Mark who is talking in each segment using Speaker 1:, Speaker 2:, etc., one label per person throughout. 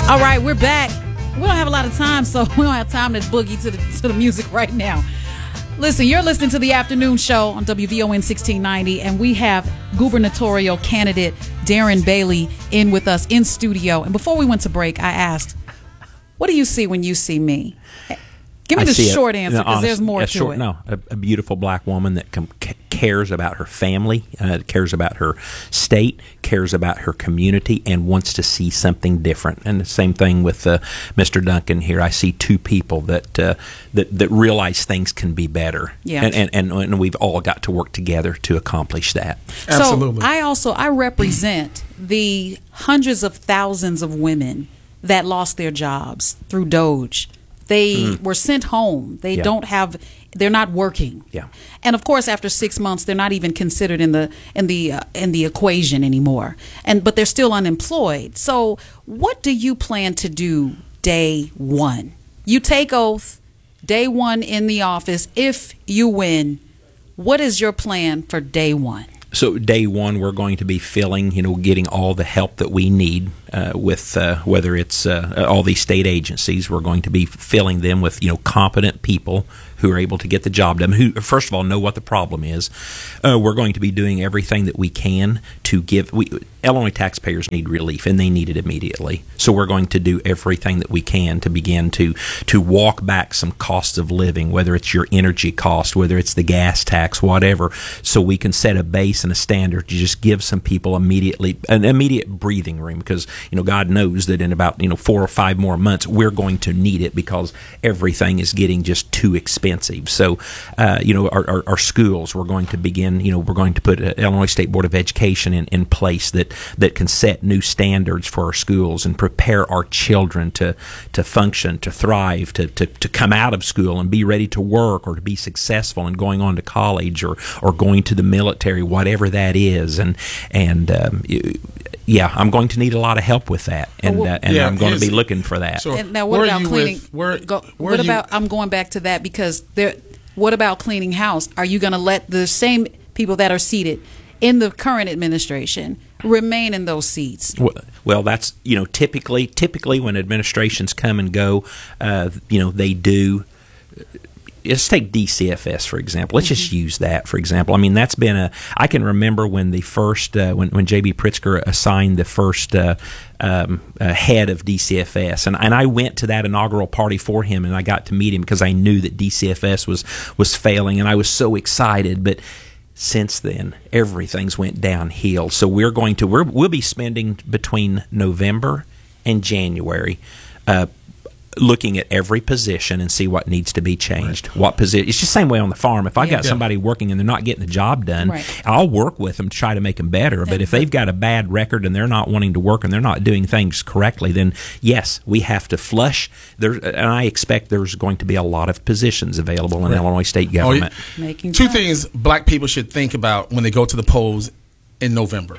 Speaker 1: All right, we're back. We don't have a lot of time, so we don't have time to boogie to the music right now. Listen, you're listening to the afternoon show on WVON 1690, and we have gubernatorial candidate Darren Bailey in with us in studio. And before we went to break, I asked, what do you see when you see me? Give me the short answer, because there's more to it.
Speaker 2: No, a beautiful black woman that cares about her family, cares about her state, cares about her community, and wants to see something different. And the same thing with Mr. Duncan here. I see two people that realize things can be better.
Speaker 1: Yeah.
Speaker 2: And we've all got to work together to accomplish that.
Speaker 3: Absolutely.
Speaker 1: So I represent the hundreds of thousands of women that lost their jobs through DOGE. They were sent home. They're not working.
Speaker 2: Yeah.
Speaker 1: And of course, after 6 months, they're not even considered in the equation anymore. But they're still unemployed. So what do you plan to do day one? You take oath, day one in the office. If you win, what is your plan for day one?
Speaker 2: So day one, we're going to be getting all the help that we need with whether it's all these state agencies. We're going to be filling them with competent people who are able to get the job done, who first of all know what the problem is. We're going to be doing everything that we can to give. Illinois taxpayers need relief, and they need it immediately. So we're going to do everything that we can to begin to walk back some costs of living, whether it's your energy cost, whether it's the gas tax, whatever, so we can set a base and a standard to just give some people an immediate breathing room, because God knows that in about 4 or 5 more months we're going to need it, because everything is getting just too expensive. So our schools, we're going to begin, we're going to put Illinois State Board of Education in place that can set new standards for our schools and prepare our children to function, to thrive, to come out of school and be ready to work or to be successful and going on to college or going to the military, whatever that is. And I'm going to need a lot of help with that, and I'm going to be looking for that.
Speaker 3: So
Speaker 1: now, what about cleaning? I'm going back to that, because what about cleaning house? Are you going to let the same people that are seated in the current administration remain in those seats?
Speaker 2: Well, that's typically when administrations come and go, they do. Let's take DCFS, for example. Let's just use that, for example. I mean, that's been I can remember when the first, when J.B. Pritzker assigned the first head of DCFS, and I went to that inaugural party for him, and I got to meet him because I knew that DCFS was failing, and I was so excited. But since then, everything's went downhill. So we'll be spending between November and January looking at every position and see what needs to be changed. Right. What position? It's just the same way on the farm. If I got somebody working and they're not getting the job done, I'll work with them to try to make them better. But if they've got a bad record and they're not wanting to work and they're not doing things correctly, then yes, we have to flush. And I expect there's going to be a lot of positions available in Illinois state government.
Speaker 3: Two things black people should think about when they go to the polls in November.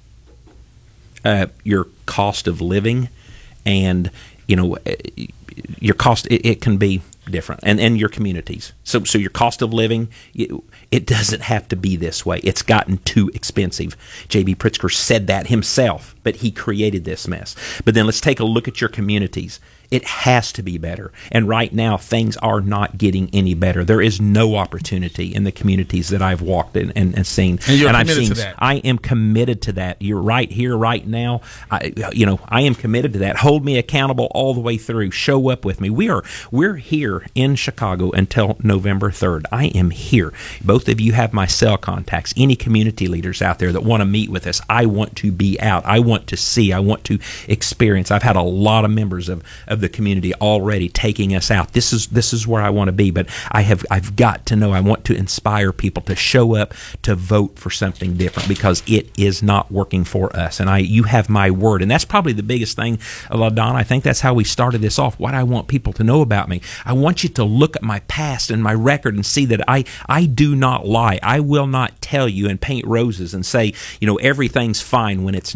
Speaker 2: Your cost of living, and your cost, it can be different, and your communities. So your cost of living, it doesn't have to be this way. It's gotten too expensive. J.B. Pritzker said that himself, but he created this mess. But then let's take a look at your communities. It has to be better. And right now, things are not getting any better. There is no opportunity in the communities that I've walked in and seen.
Speaker 3: And you're committed to that.
Speaker 2: I am committed to that. You're right here, right now. I am committed to that. Hold me accountable all the way through. Show up with me. We're here in Chicago until November 3rd. I am here. Both of you have my cell contacts. Any community leaders out there that want to meet with us, I want to be out. I want to see. I want to experience. I've had a lot of members of the community already taking us out. This is where I want to be, but I've got to know. I want to inspire people to show up, to vote for something different, because it is not working for us. And you have my word, and that's probably the biggest thing, LaDonna. I think that's how we started this off. What I want people to know about me, I want you to look at my past and my record and see that I do not lie. I will not tell you and paint roses and say everything's fine when it's not.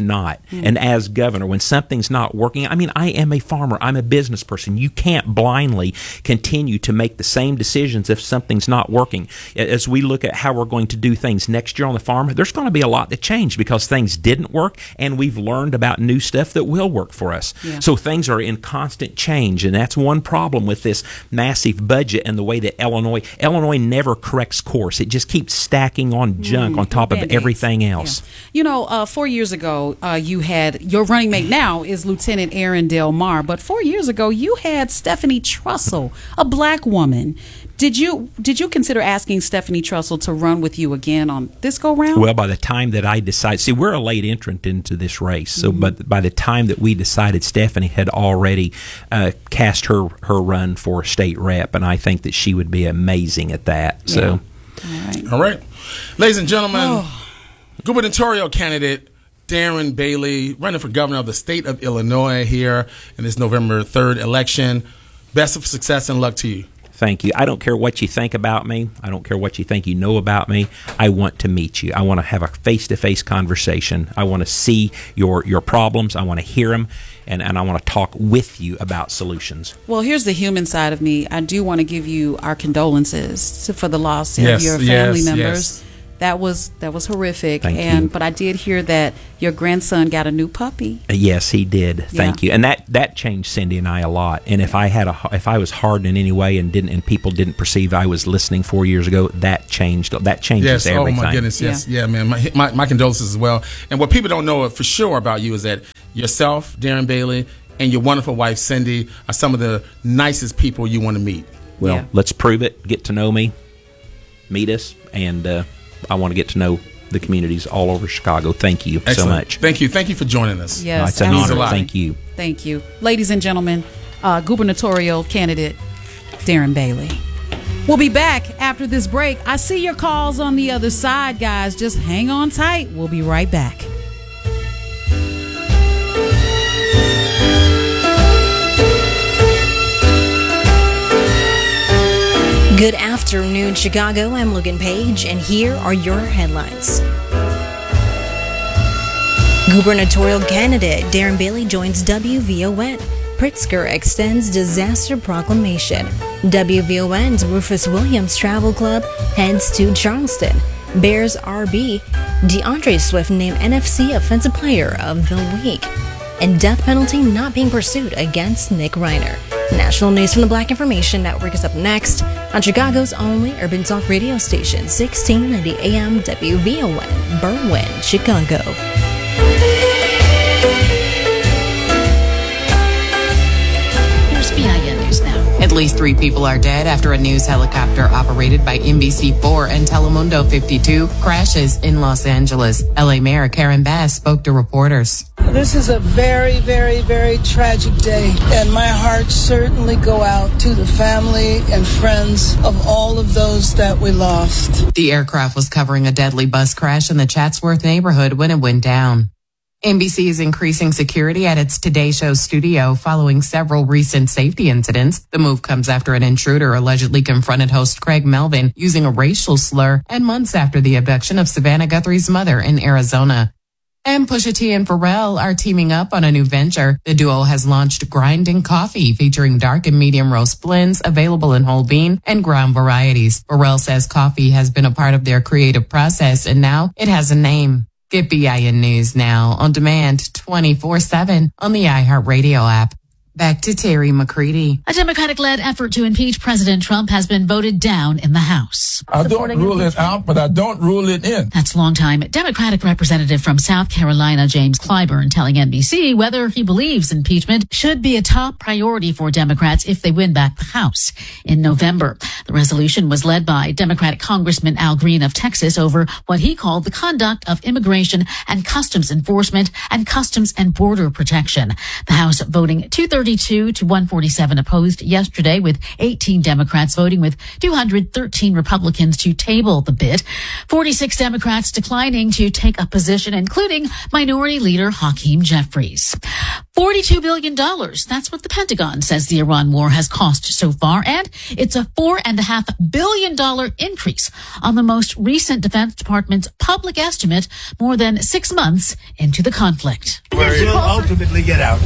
Speaker 2: And as governor, when something's not working, I mean, I am a farmer. I'm a business person. You can't blindly continue to make the same decisions if something's not working. As we look at how we're going to do things next year on the farm, there's going to be a lot that change because things didn't work, and we've learned about new stuff that will work for us. Yeah. So things are in constant change, and that's one problem with this massive budget and the way that Illinois never corrects course. It just keeps stacking on junk on top of everything else.
Speaker 1: Yeah. You know, 4 years ago, you had your running mate now is Lieutenant Erin Del Mar, but 4 years ago you had Stephanie Trussell, a black woman. Did you consider asking Stephanie Trussell to run with you again on this go round?
Speaker 2: Well, by the time that I decided, see, we're a late entrant into this race, so but by the time that we decided, Stephanie had already cast her run for state rep, and I think that she would be amazing at that. So,
Speaker 3: all right, ladies and gentlemen, gubernatorial candidate Darren Bailey running for governor of the state of Illinois here in this November 3rd election. Best of success and luck to you.
Speaker 2: Thank you. I don't care what you think about me. I don't care what you think you know about me. I want to meet you. I want to have a face-to-face conversation. I want to see your problems. I want to hear them, and I want to talk with you about solutions.
Speaker 1: Well, here's the human side of me. I do want to give you our condolences for the loss of your family members.
Speaker 3: Yes.
Speaker 1: That was horrific.
Speaker 2: Thank you.
Speaker 1: But I did hear that your grandson got a new puppy.
Speaker 2: Yes, he did. Thank you. And that changed Cindy and I a lot. And if I was hard in any way and people didn't perceive I was listening 4 years ago, that changes
Speaker 3: yes.
Speaker 2: everything.
Speaker 3: Oh my goodness. Yes. Yeah, man. My condolences as well. And what people don't know for sure about you is that yourself, Darren Bailey, and your wonderful wife Cindy are some of the nicest people you want to meet.
Speaker 2: Well, let's prove it. Get to know me. Meet us, and I want to get to know the communities all over Chicago. Thank you so much.
Speaker 3: Thank you for joining us.
Speaker 1: Yes,
Speaker 2: it's an honor. Thank you.
Speaker 1: Thank you. Ladies and gentlemen, gubernatorial candidate Darren Bailey. We'll be back after this break. I see your calls on the other side, guys. Just hang on tight. We'll be right back.
Speaker 4: Good afternoon, Chicago. I'm Logan Page, and here are your headlines. Gubernatorial candidate Darren Bailey joins WVON. Pritzker extends disaster proclamation. WVON's Rufus Williams Travel Club heads to Charleston. Bears RB DeAndre Swift named NFC Offensive Player of the Week. And death penalty not being pursued against Nick Reiner. National news from the Black Information Network is up next on Chicago's only urban talk radio station, 1690 AM WVON, Berwyn, Chicago.
Speaker 5: Here's BIN News Now. At least 3 people are dead after a news helicopter operated by NBC4 and Telemundo 52 crashes in Los Angeles. LA Mayor Karen Bass spoke to reporters.
Speaker 6: This is a very, very, very tragic day, and my heart certainly go out to the family and friends of all of those that we lost.
Speaker 5: The aircraft was covering a deadly bus crash in the Chatsworth neighborhood when it went down. NBC is increasing security at its Today Show studio following several recent safety incidents. The move comes after an intruder allegedly confronted host Craig Melvin using a racial slur, and months after the abduction of Savannah Guthrie's mother in Arizona. And Pusha T and Pharrell are teaming up on a new venture. The duo has launched Grinding Coffee, featuring dark and medium roast blends available in whole bean and ground varieties. Pharrell says coffee has been a part of their creative process, and now it has a name. Get BIN News Now on demand 24/7 on the iHeartRadio app. Back to Terry McCready.
Speaker 7: A Democratic-led effort to impeach President Trump has been voted down in the House.
Speaker 8: I don't rule it out, but I don't rule it in.
Speaker 7: That's longtime Democratic representative from South Carolina, James Clyburn, telling NBC whether he believes impeachment should be a top priority for Democrats if they win back the House in November. The resolution was led by Democratic Congressman Al Green of Texas over what he called the conduct of immigration and customs enforcement and customs and border protection. The House voting 2/3 232 to 147 opposed yesterday, with 18 Democrats voting with 213 Republicans to table the bid. 46 Democrats declining to take a position, including Minority Leader Hakeem Jeffries. $42 billion. That's what the Pentagon says the Iran war has cost so far, and it's a $4.5 billion increase on the most recent Defense Department's public estimate more than 6 months into the conflict.
Speaker 9: We'll ultimately get out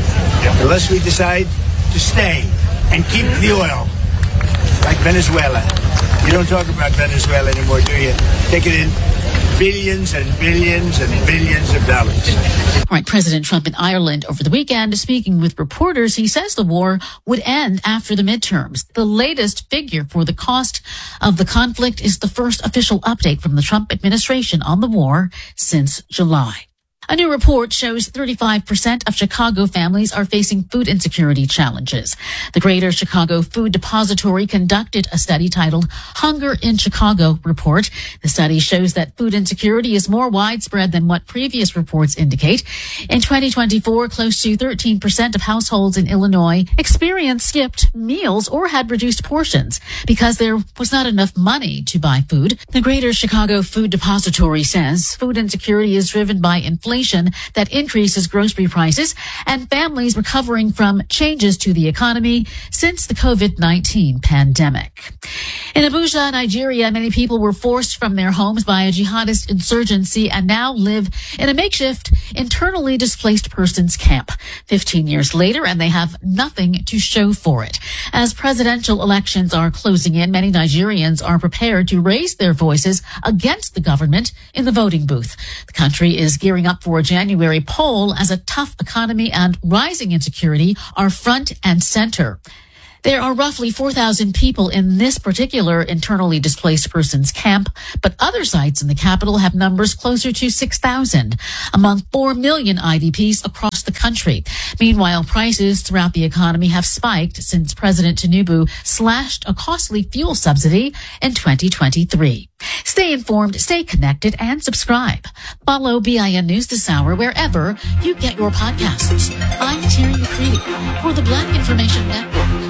Speaker 9: unless we decide to stay and keep the oil, like Venezuela. You don't talk about Venezuela anymore, do you? Take it in. Billions and billions and billions of dollars.
Speaker 7: All right, President Trump in Ireland over the weekend, speaking with reporters, he says the war would end after the midterms. The latest figure for the cost of the conflict is the first official update from the Trump administration on the war since July. A new report shows 35% of Chicago families are facing food insecurity challenges. The Greater Chicago Food Depository conducted a study titled Hunger in Chicago Report. The study shows that food insecurity is more widespread than what previous reports indicate. In 2024, close to 13% of households in Illinois experienced skipped meals or had reduced portions because there was not enough money to buy food. The Greater Chicago Food Depository says food insecurity is driven by inflation that increases grocery prices and families recovering from changes to the economy since the COVID-19 pandemic. In Abuja, Nigeria, many people were forced from their homes by a jihadist insurgency and now live in a makeshift internally displaced persons camp. 15 years later, and they have nothing to show for it. As presidential elections are closing in, many Nigerians are prepared to raise their voices against the government in the voting booth. The country is gearing up for a January poll as a tough economy and rising insecurity are front and center. There are roughly 4,000 people in this particular internally displaced persons camp, but other sites in the capital have numbers closer to 6,000, among 4 million IDPs across the country. Meanwhile, prices throughout the economy have spiked since President Tinubu slashed a costly fuel subsidy in 2023. Stay informed, stay connected, and subscribe. Follow BIN News this hour wherever you get your podcasts. I'm Terry McCready for the Black Information Network.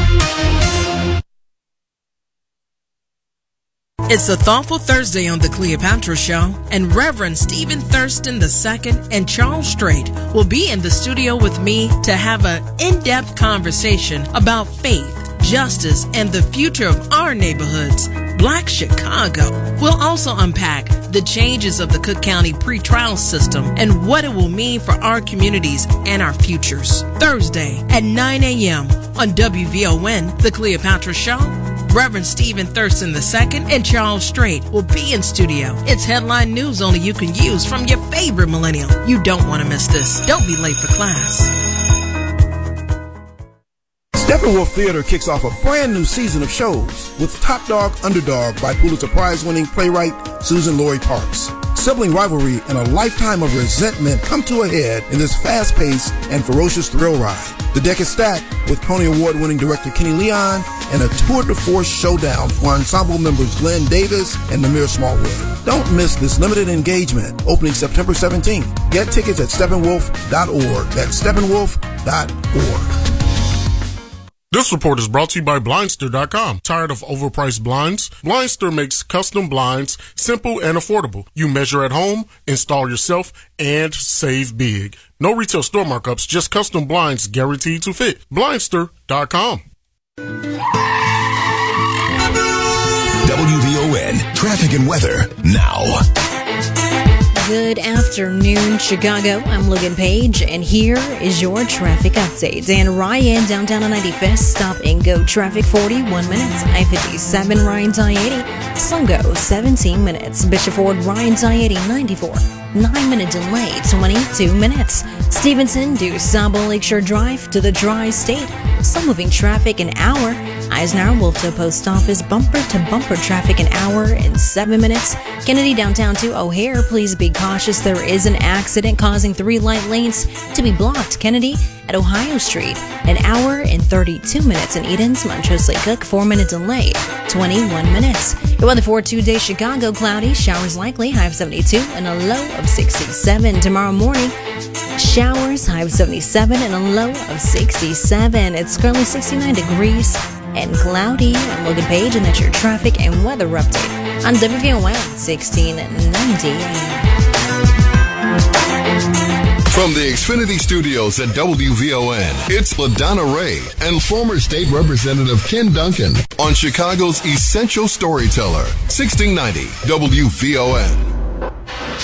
Speaker 10: It's a Thoughtful Thursday on The Cleopatra Show, and Reverend Stephen Thurston II and Charles Strait will be in the studio with me to have an in-depth conversation about faith, justice, and the future of our neighborhoods, Black Chicago. We'll also unpack the changes of the Cook County pretrial system and what it will mean for our communities and our futures. Thursday at 9 a.m. on WVON, The Cleopatra Show. Reverend Stephen Thurston II and Charles Strait will be in studio. It's headline news only you can use from your favorite millennial. You don't want to miss this. Don't be late for class.
Speaker 11: Steppenwolf Theater kicks off a brand new season of shows with Top Dog Underdog by Pulitzer Prize-winning playwright Susan Laurie Parks. Sibling rivalry and a lifetime of resentment come to a head in this fast-paced and ferocious thrill ride. The deck is stacked with Tony Award-winning director Kenny Leon and a tour de force showdown for ensemble members Glenn Davis and Namir Smallwood. Don't miss this limited engagement opening September 17th. Get tickets at steppenwolf.org. That's steppenwolf.org.
Speaker 12: This report is brought to you by Blindster.com. Tired of overpriced blinds? Blindster makes custom blinds simple and affordable. You measure at home, install yourself, and save big. No retail store markups, just custom blinds guaranteed to fit. Blindster.com.
Speaker 13: WVON Traffic and Weather now.
Speaker 4: Good afternoon, Chicago. I'm Logan Page, and here is your traffic update. Dan Ryan, downtown on 95th, stop and go traffic 41 minutes. I-57, Ryan's I-80, Sungo 17 minutes. Bishop Ford, Ryan's I-80, 94. 9-minute delay, 22 minutes. Stevenson, DuSable Lakeshore Drive to the Tri-State. Slow moving traffic an hour. Eisenhower Wolf to Post Office, bumper to bumper traffic an hour and 7 minutes. Kennedy downtown to O'Hare, please be cautious. There is an accident causing 3 light lanes to be blocked. Kennedy at Ohio Street, an hour and 32 minutes. In Edens, Montrose Lake Cook, 4-minute delay, 21 minutes. Your weather for 2 days, Chicago, cloudy, showers likely, high of 72 and a low of 67. Tomorrow morning, showers, high of 77 and a low of 67. It's currently 69 degrees and cloudy. I'm Logan Page, and that's your traffic and weather update on WVON 1690 AM.
Speaker 13: From the Xfinity Studios at WVON, it's LaDonna Ray and former state representative Ken Duncan on Chicago's Essential Storyteller, 1690 WVON.